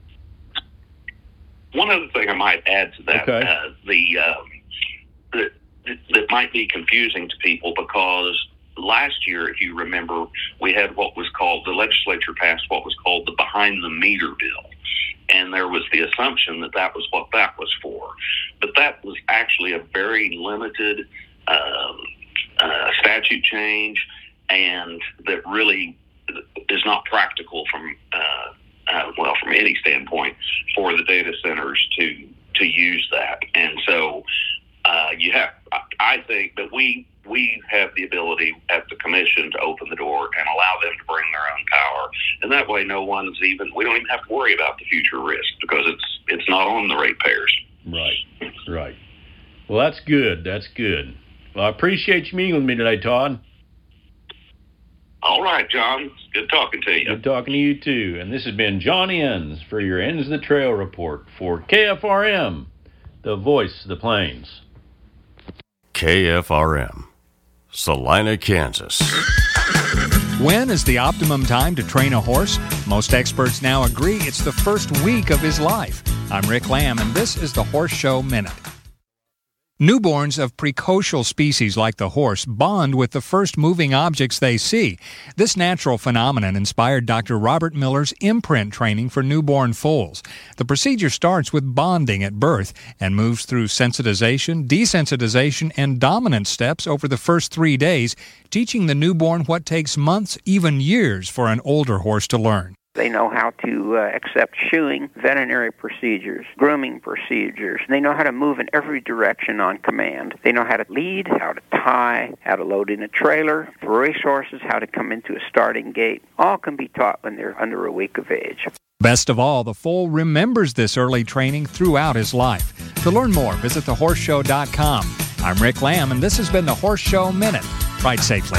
One other thing I might add to that, okay. uh, the um, that that might be confusing to people, because last year, if you remember, we had what was called, the legislature passed what was called the behind the meter bill, and there was the assumption that that was what that was for, but that was actually a very limited um, uh, statute change, and that really is not practical from. Uh, Uh, well, from any standpoint, for the data centers to to use that. And so uh, you have, I think that we we have the ability at the commission to open the door and allow them to bring their own power. And that way no one's even, we don't even have to worry about the future risk, because it's it's not on the ratepayers. Right, right. Well, that's good. That's good. Well, I appreciate you meeting with me today, Todd. All right, John. It's good talking to you. Good talking to you, too. And this has been John Enns for your Ends of the Trail report for K F R M, the voice of the plains. K F R M, Salina, Kansas. When is the optimum time to train a horse? Most experts now agree it's the first week of his life. I'm Rick Lamb, and this is the Horse Show Minute. Newborns of precocial species like the horse bond with the first moving objects they see. This natural phenomenon inspired Doctor Robert Miller's imprint training for newborn foals. The procedure starts with bonding at birth and moves through sensitization, desensitization, and dominant steps over the first three days, teaching the newborn what takes months, even years, for an older horse to learn. They know how to uh, accept shoeing, veterinary procedures, grooming procedures. They know how to move in every direction on command. They know how to lead, how to tie, how to load in a trailer, for racehorses, how to come into a starting gate. All can be taught when they're under a week of age. Best of all, the foal remembers this early training throughout his life. To learn more, visit the horse show dot com. I'm Rick Lamb, and this has been the Horse Show Minute. Ride safely.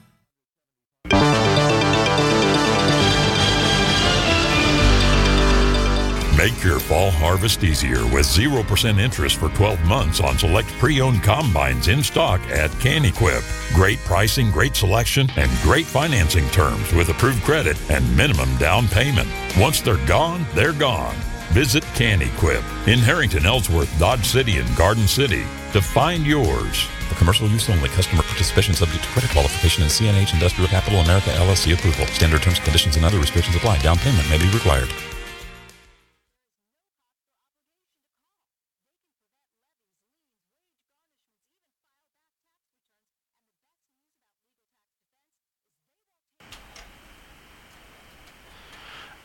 Make your fall harvest easier with zero percent interest for twelve months on select pre-owned combines in stock at CanEquip. Great pricing, great selection, and great financing terms with approved credit and minimum down payment. Once they're gone, they're gone. Visit CanEquip in Harrington, Ellsworth, Dodge City, and Garden City to find yours. For commercial use only. Customer participation subject to credit qualification and C N H Industrial Capital America L L C approval. Standard terms, conditions, and other restrictions apply. Down payment may be required.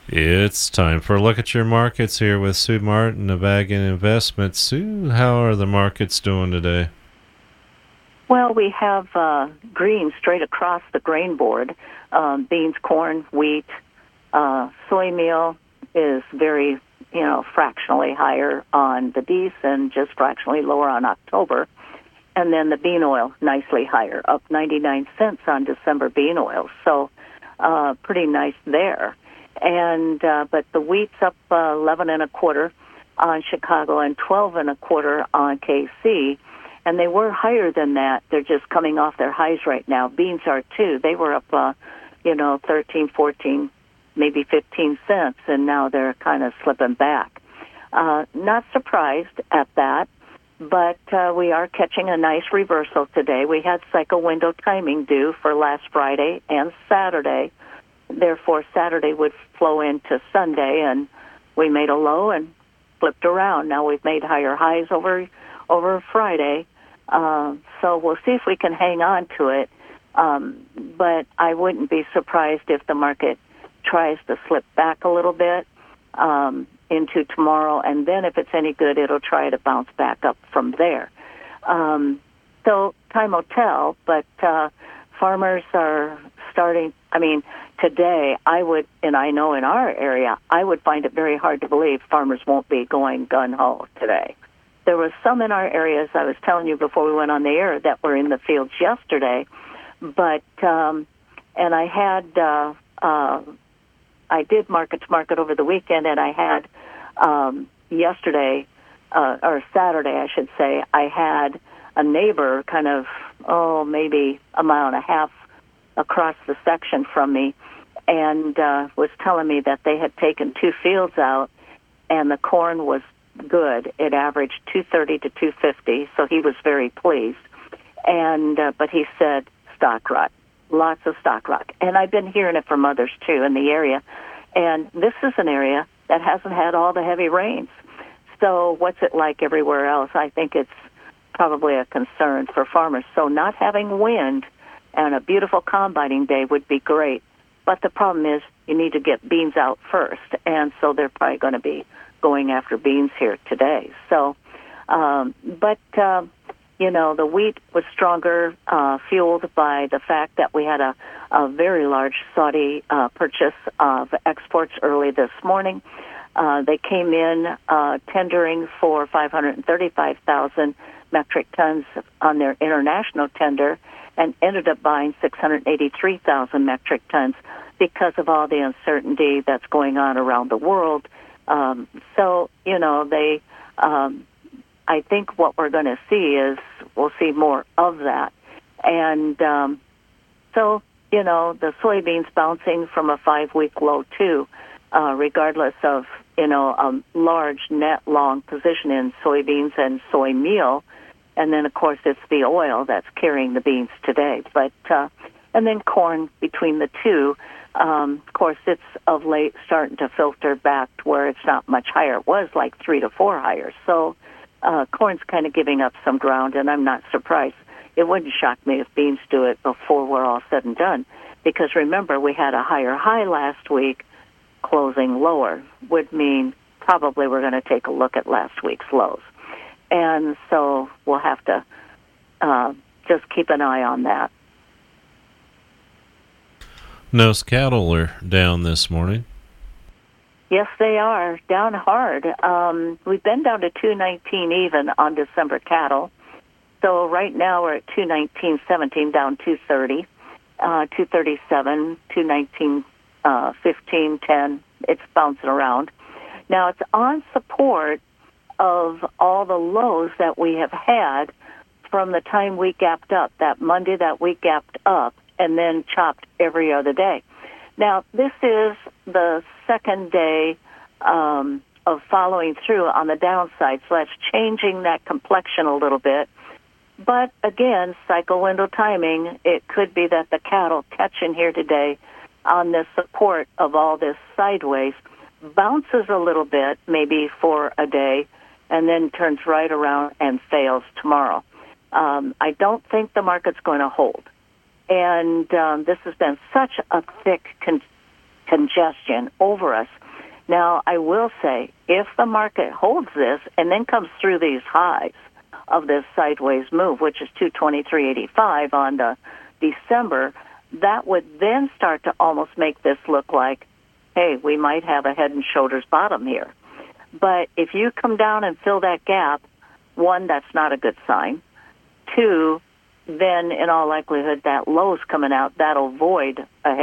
It's time for a look at your markets here with Sue Martin of Ag and Investments. Sue, how are the markets doing today? Well, we have uh, green straight across the grain board. Um, beans, corn, wheat, uh, soy meal is very, you know, fractionally higher on the D E S and just fractionally lower on October. And then the bean oil, nicely higher, up ninety-nine cents on December bean oil. So uh, pretty nice there. And uh, but the wheat's up uh, eleven and a quarter on Chicago and twelve and a quarter on K C, and they were higher than that. They're just coming off their highs right now. Beans are too. They were up, uh, you know, thirteen, fourteen, maybe fifteen cents, and now they're kind of slipping back. Uh, not surprised at that, but uh, we are catching a nice reversal today. We had cycle window timing due for last Friday and Saturday. Therefore, Saturday would flow into Sunday, and we made a low and flipped around. Now we've made higher highs over over Friday, uh, so we'll see if we can hang on to it. Um, but I wouldn't be surprised if the market tries to slip back a little bit um, into tomorrow, and then if it's any good, it'll try to bounce back up from there. Um, so time will tell, but uh, farmers are starting, I mean, today, I would, and I know in our area, I would find it very hard to believe farmers won't be going gun-ho today. There was some in our areas, I was telling you before we went on the air, that were in the fields yesterday, but, um, and I had, uh, uh, I did market to market over the weekend, and I had, um, yesterday, uh, or Saturday, I should say, I had a neighbor kind of, oh, maybe a mile and a half across the section from me, and uh, was telling me that they had taken two fields out, and the corn was good. It averaged two thirty to two fifty, so he was very pleased. And uh, but he said stock rot, lots of stock rot, and I've been hearing it from others too in the area. And this is an area that hasn't had all the heavy rains. So what's it like everywhere else? I think it's probably a concern for farmers. So not having wind and a beautiful combining day would be great. But the problem is you need to get beans out first, and so they're probably going to be going after beans here today. So, um, but, uh, you know, the wheat was stronger, uh, fueled by the fact that we had a, a very large Saudi uh, purchase of exports early this morning. Uh, they came in uh, tendering for five hundred thirty-five thousand metric tons on their international tender, and ended up buying six hundred eighty-three thousand metric tons because of all the uncertainty that's going on around the world. Um, so, you know, they, um, I think what we're going to see is we'll see more of that. And um, so, you know, the soybeans bouncing from a five-week low, too, uh, regardless of, you know, a large net long position in soybeans and soy meal. And then, of course, it's the oil that's carrying the beans today. But uh, and then corn between the two. Um, of course, it's of late starting to filter back to where it's not much higher. It was like three to four higher. So uh, corn's kind of giving up some ground, and I'm not surprised. It wouldn't shock me if beans do it before we're all said and done. Because remember, we had a higher high last week, closing lower, would mean probably we're going to take a look at last week's lows. And so we'll have to uh, just keep an eye on that. Nose cattle are down this morning. Yes, they are down hard. Um, we've been down to two nineteen even on December cattle. So right now we're at two nineteen seventeen, down two thirty, uh, two thirty-seven, two nineteen uh, fifteen, ten. It's bouncing around. Now it's on support of all the lows that we have had from the time we gapped up, that Monday that we gapped up, and then chopped every other day. Now, this is the second day um, of following through on the downside, so that's changing that complexion a little bit. But again, cycle window timing, it could be that the cattle catch in here today on this support of all this sideways, bounces a little bit, maybe for a day, and then turns right around and fails tomorrow. Um, I don't think the market's going to hold. And um, this has been such a thick con- congestion over us. Now, I will say, if the market holds this and then comes through these highs of this sideways move, which is two twenty-three eighty-five on the December, that would then start to almost make this look like, hey, we might have a head and shoulders bottom here. But if you come down and fill that gap, one, that's not a good sign. Two, then in all likelihood, that low's coming out, that'll void a head